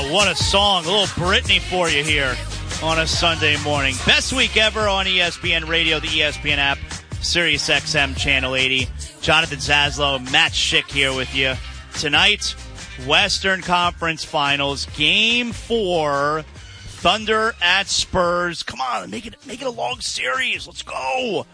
Oh, what a song. A little Britney for you here on a Sunday morning. Best week ever on ESPN Radio, the ESPN app, Sirius XM Channel 80. Jonathan Zaslow, Matt Schick here with you. Tonight, Western Conference Finals, Game 4, Thunder at Spurs. Come on, make it a long series. Let's go.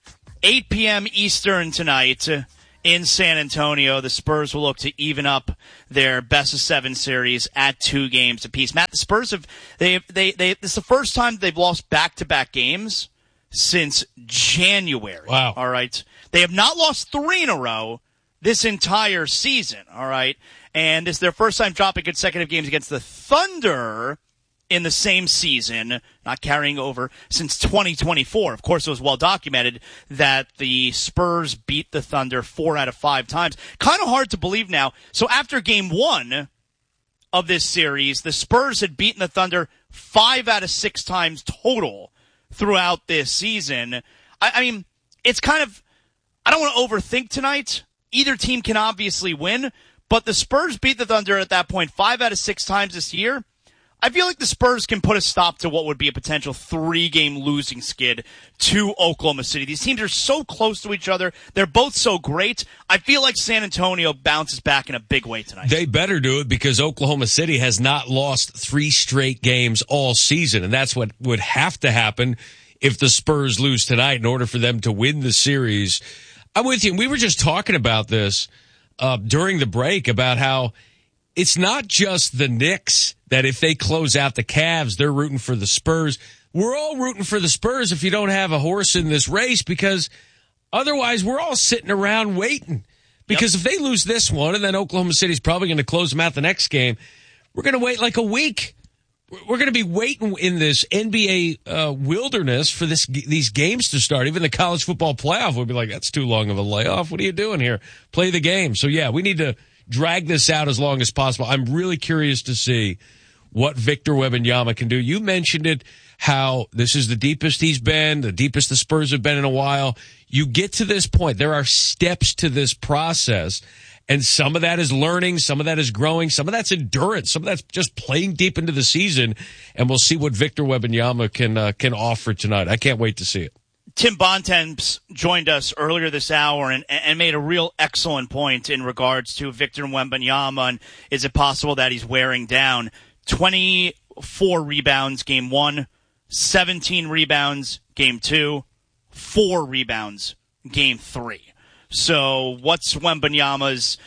8 p.m. Eastern tonight in San Antonio. The Spurs will look to even up their best-of-7 series at 2 games apiece. Matt, the Spurs this is the first time they've lost back-to-back games since January. Wow. All right. They have not lost 3 in a row this entire season. All right. And this is their first time dropping consecutive games against the Thunder in the same season, not carrying over since 2024. Of course, it was well documented that the Spurs beat the Thunder 4 out of 5 times. Kind of hard to believe now. So after game 1 of this series, the Spurs had beaten the Thunder 5 out of 6 times total throughout this season. I mean, it's kind of, I don't want to overthink tonight. Either team can obviously win, but the Spurs beat the Thunder at that point 5 out of 6 times this year. I feel like the Spurs can put a stop to what would be a potential 3-game losing skid to Oklahoma City. These teams are so close to each other. They're both so great. I feel like San Antonio bounces back in a big way tonight. They better do it because Oklahoma City has not lost 3 straight games all season, and that's what would have to happen if the Spurs lose tonight in order for them to win the series. I'm with you. We were just talking about this during the break about how it's not just the Knicks that if they close out the Cavs, they're rooting for the Spurs. We're all rooting for the Spurs if you don't have a horse in this race, because otherwise we're all sitting around waiting. Because if they lose this one and then Oklahoma City's probably going to close them out the next game, we're going to wait like a week. We're going to be waiting in this NBA wilderness for these games to start. Even the college football playoff will be like, that's too long of a layoff. What are you doing here? Play the game. So, yeah, we need to drag this out as long as possible. I'm really curious to see what Victor Wembanyama can do. You mentioned it, how this is the deepest he's been, the deepest the Spurs have been in a while. You get to this point. There are steps to this process, and some of that is learning, some of that is growing, some of that's endurance, some of that's just playing deep into the season, and we'll see what Victor Wembanyama can offer tonight. I can't wait to see it. Tim Bontemps joined us earlier this hour and made a real excellent point in regards to Victor Wembanyama, and is it possible that he's wearing down? 24 rebounds game 1, 17 rebounds game 2, 4 rebounds game 3. So what's Wembanyama's,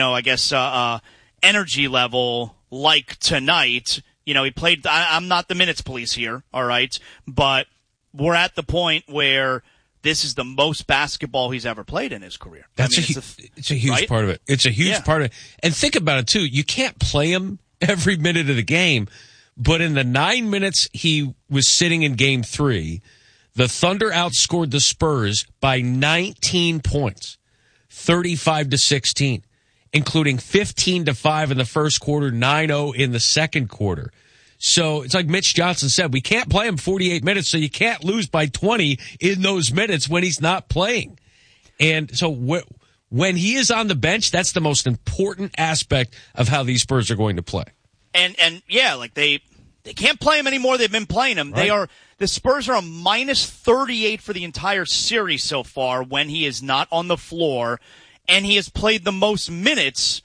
energy level like tonight? He played, I'm not the minutes police here, all right, but we're at the point where this is the most basketball he's ever played in his career. It's a huge part of it. It's a huge part of it. And think about it, too. You can't play him every minute of the game, but in the 9 minutes he was sitting in game 3, the Thunder outscored the Spurs by 19 points, 35-16, including 15-5 in the first quarter, 9-0 in the second quarter. So it's like Mitch Johnson said, we can't play him 48 minutes, so you can't lose by 20 in those minutes when he's not playing. And so when he is on the bench, that's the most important aspect of how these Spurs are going to play. And yeah, like they can't play him anymore. They've been playing him. Right. The Spurs are a minus 38 for the entire series so far when he is not on the floor, and he has played the most minutes,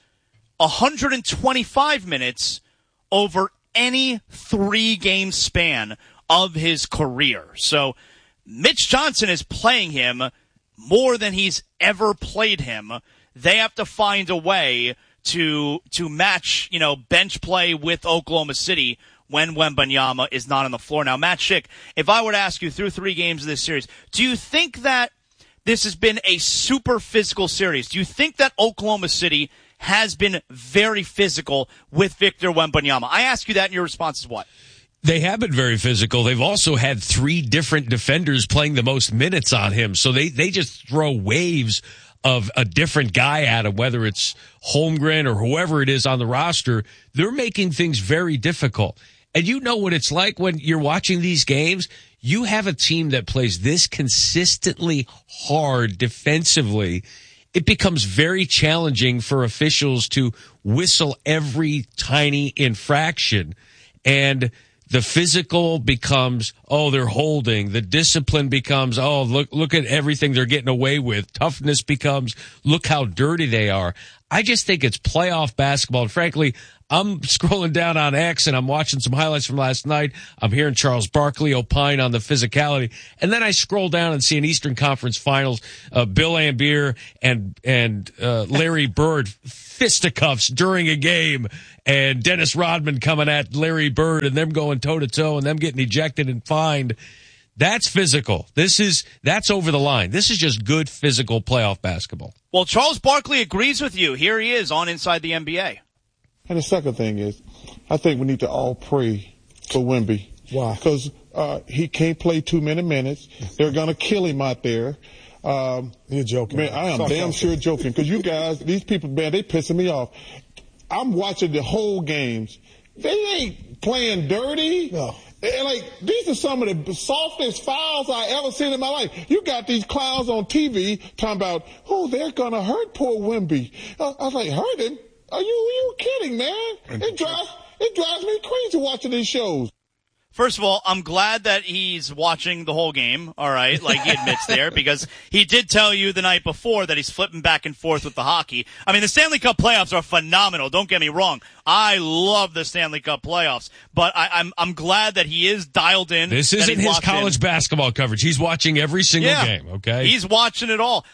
125 minutes over any 3-game span of his career. So Mitch Johnson is playing him more than he's ever played him. They have to find a way to match, bench play with Oklahoma City when Wembanyama is not on the floor. Now, Matt Schick, if I were to ask you through 3 games of this series, do you think that this has been a super physical series? Do you think that Oklahoma City has been very physical with Victor Wembanyama? I ask you that, and your response is what? They have been very physical. They've also had 3 different defenders playing the most minutes on him. So they just throw waves of a different guy at him, whether it's Holmgren or whoever it is on the roster. They're making things very difficult. And you know what it's like when you're watching these games. You have a team that plays this consistently hard defensively. it becomes very challenging for officials to whistle every tiny infraction. And the physical becomes, oh, they're holding. The discipline becomes, oh, look at everything they're getting away with. Toughness becomes, look how dirty they are. I just think it's playoff basketball. And frankly, I'm scrolling down on X and I'm watching some highlights from last night. I'm hearing Charles Barkley opine on the physicality. And then I scroll down and see an Eastern Conference Finals, Bill Laimbeer and Larry Bird fisticuffs during a game, and Dennis Rodman coming at Larry Bird and them going toe to toe and them getting ejected and fined. That's physical. That's over the line. This is just good physical playoff basketball. Well, Charles Barkley agrees with you. Here he is on Inside the NBA. And the second thing is, I think we need to all pray for Wemby. Why? Because he can't play too many minutes. They're going to kill him out there. You're joking. Man, I am damn sure joking. Because you guys, these people, man, they pissing me off. I'm watching the whole games. They ain't playing dirty. No. And like, these are some of the softest fouls I ever seen in my life. You got these clowns on TV talking about, oh, they're going to hurt poor Wemby. I was like, hurt him? Are you kidding, man? It drives me crazy watching these shows. First of all, I'm glad that he's watching the whole game, all right, like he admits there, because he did tell you the night before that he's flipping back and forth with the hockey. I mean, the Stanley Cup playoffs are phenomenal, don't get me wrong. I love the Stanley Cup playoffs, but I'm glad that he is dialed in. This isn't his college basketball coverage. He's watching every single game, okay? He's watching it all.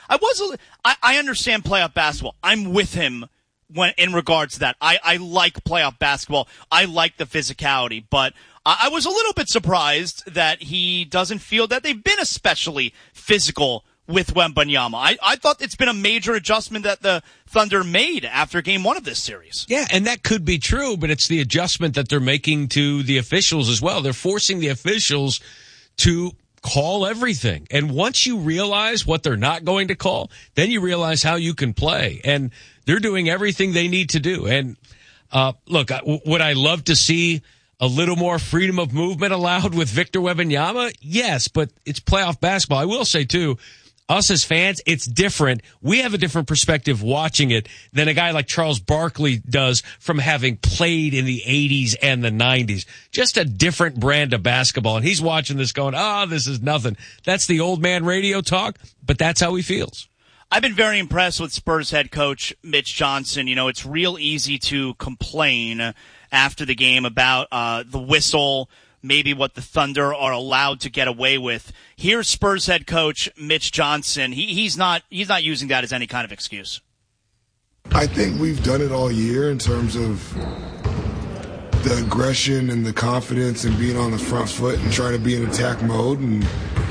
I understand playoff basketball. I'm with him in regards to that. I like playoff basketball. I like the physicality, but I was a little bit surprised that he doesn't feel that they've been especially physical with Wembanyama. I thought it's been a major adjustment that the Thunder made after game one of this series. Yeah, and that could be true, but it's the adjustment that they're making to the officials as well. They're forcing the officials to call everything. And once you realize what they're not going to call, then you realize how you can play. And they're doing everything they need to do. And look, would I love to see a little more freedom of movement allowed with Victor Wembanyama? Yes, but it's playoff basketball. I will say, too, us as fans, it's different. We have a different perspective watching it than a guy like Charles Barkley does from having played in the 80s and the 90s. Just a different brand of basketball. And he's watching this going, this is nothing. That's the old man radio talk, but that's how he feels. I've been very impressed with Spurs head coach Mitch Johnson. You know, it's real easy to complain after the game about the whistle, maybe what the Thunder are allowed to get away with. Here's Spurs head coach Mitch Johnson. He's not using that as any kind of excuse. I think we've done it all year in terms of the aggression and the confidence and being on the front foot and trying to be in attack mode. And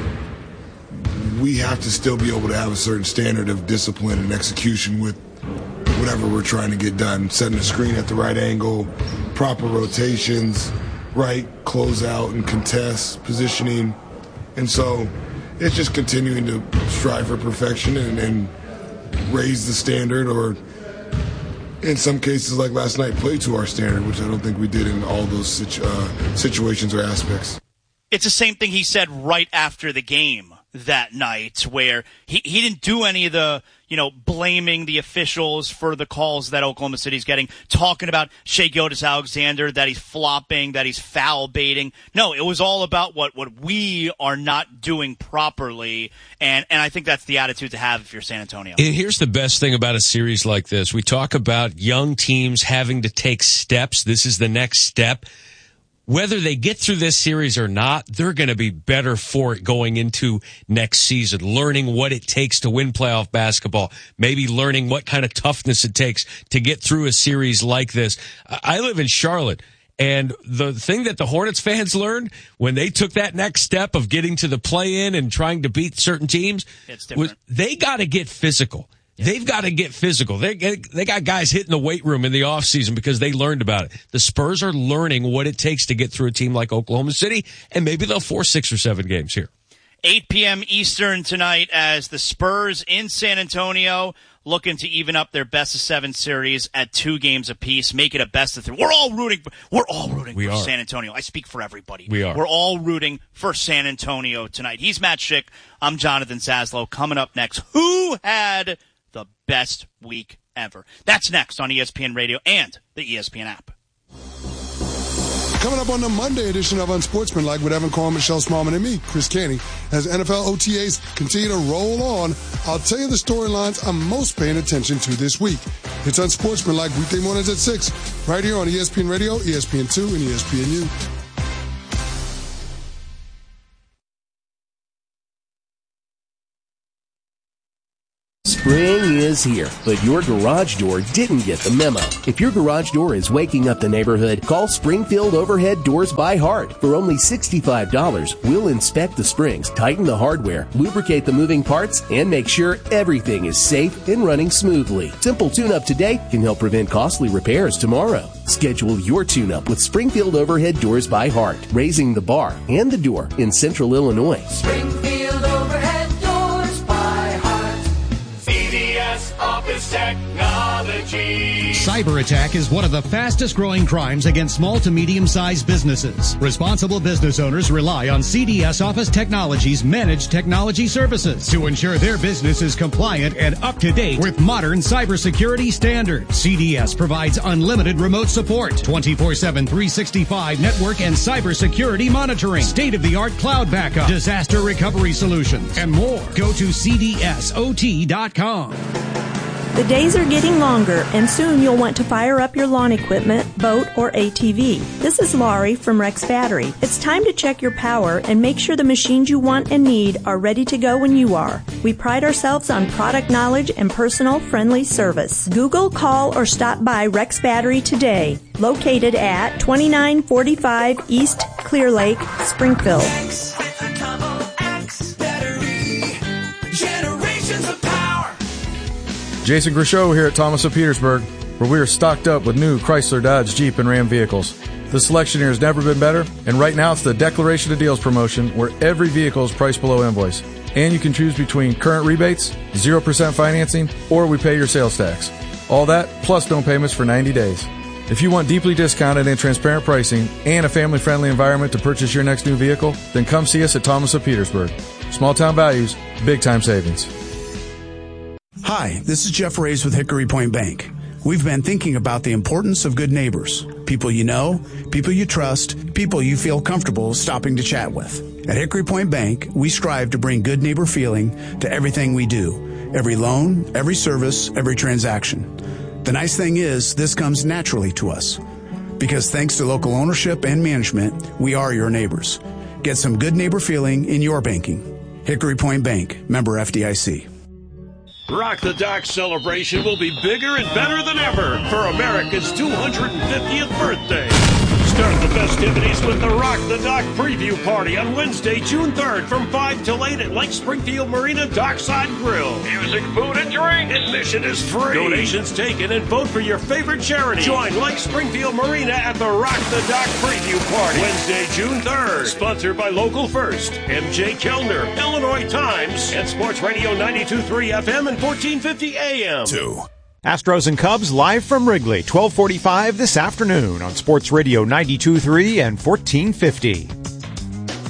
we have to still be able to have a certain standard of discipline and execution with whatever we're trying to get done. Setting the screen at the right angle, proper rotations, right closeout and contest, positioning. And so it's just continuing to strive for perfection and raise the standard, or in some cases like last night, play to our standard, which I don't think we did in all those situations or aspects. It's the same thing he said right after the game that night, where he didn't do any of the, blaming the officials for the calls that Oklahoma City's getting, talking about Shai Gilgeous-Alexander, that he's flopping, that he's foul baiting. No, it was all about what we are not doing properly, and I think that's the attitude to have if you're San Antonio. And here's the best thing about a series like this. We talk about young teams having to take steps. This is the next step. Whether they get through this series or not, they're going to be better for it going into next season, learning what it takes to win playoff basketball, maybe learning what kind of toughness it takes to get through a series like this. I live in Charlotte, and the thing that the Hornets fans learned when they took that next step of getting to the play-in and trying to beat certain teams was they got to get physical. They've got to get physical. They got guys hitting the weight room in the offseason because they learned about it. The Spurs are learning what it takes to get through a team like Oklahoma City, and maybe they'll force 6 or 7 games here. 8 p.m. Eastern tonight as the Spurs in San Antonio looking to even up their best-of-7 series at 2 games apiece, make it a best-of-3. We're all rooting for San Antonio. I speak for everybody. We are. We're all rooting for San Antonio tonight. He's Matt Schick. I'm Jonathan Zaslow. Coming up next, who had the best week ever. That's next on ESPN Radio and the ESPN app. Coming up on the Monday edition of Unsportsmanlike with Evan Cohen, Michelle Smallman, and me, Chris Canty, as NFL OTAs continue to roll on, I'll tell you the storylines I'm most paying attention to this week. It's Unsportsmanlike weekday mornings at 6, right here on ESPN Radio, ESPN2, and ESPNU. Spring is here, but your garage door didn't get the memo. If your garage door is waking up the neighborhood, call Springfield Overhead Doors by Heart. For only $65, we'll inspect the springs, tighten the hardware, lubricate the moving parts, and make sure everything is safe and running smoothly. Simple tune-up today can help prevent costly repairs tomorrow. Schedule your tune-up with Springfield Overhead Doors by Heart, raising the bar and the door in Central Illinois. Springfield Overhead Doors by Heart. CDS Office Technology. Cyber attack is one of the fastest growing crimes against small to medium-sized businesses. Responsible business owners rely on CDS Office Technology's managed technology services to ensure their business is compliant and up to date with modern cybersecurity standards. CDS provides unlimited remote support, 24/7, 365 network and cybersecurity monitoring, state-of-the-art cloud backup, disaster recovery solutions, and more. Go to cdsot.com. The days are getting longer, and soon you'll want to fire up your lawn equipment, boat, or ATV. This is Laurie from Rex Battery. It's time to check your power and make sure the machines you want and need are ready to go when you are. We pride ourselves on product knowledge and personal, friendly service. Google, call, or stop by Rex Battery today. Located at 2945 East Clear Lake, Springfield. Jason Grishow here at Thomas of Petersburg, where we are stocked up with new Chrysler, Dodge, Jeep, and Ram vehicles. The selection here has never been better, and right now it's the Declaration of Deals promotion where every vehicle is priced below invoice. And you can choose between current rebates, 0% financing, or we pay your sales tax. All that, plus no payments for 90 days. If you want deeply discounted and transparent pricing and a family-friendly environment to purchase your next new vehicle, then come see us at Thomas of Petersburg. Small town values, big time savings. Hi, this is Jeff Reyes with Hickory Point Bank. We've been thinking about the importance of good neighbors. People you know, people you trust, people you feel comfortable stopping to chat with. At Hickory Point Bank, we strive to bring good neighbor feeling to everything we do. Every loan, every service, every transaction. The nice thing is, this comes naturally to us. Because thanks to local ownership and management, we are your neighbors. Get some good neighbor feeling in your banking. Hickory Point Bank, member FDIC. Rock the Dock celebration will be bigger and better than ever for America's 250th birthday. Start the festivities with the Rock the Dock preview party on Wednesday, June 3rd from 5 till 8 at Lake Springfield Marina Dockside Grill. Music, food, and drink. Admission is free. Donations taken and vote for your favorite charity. Join Lake Springfield Marina at the Rock the Dock preview party Wednesday, June 3rd. Sponsored by Local First, MJ Kellner, Illinois Times, and Sports Radio 92.3 FM and 1450 AM. 2. Astros and Cubs live from Wrigley, 12:45 this afternoon on Sports Radio 92.3 and 1450.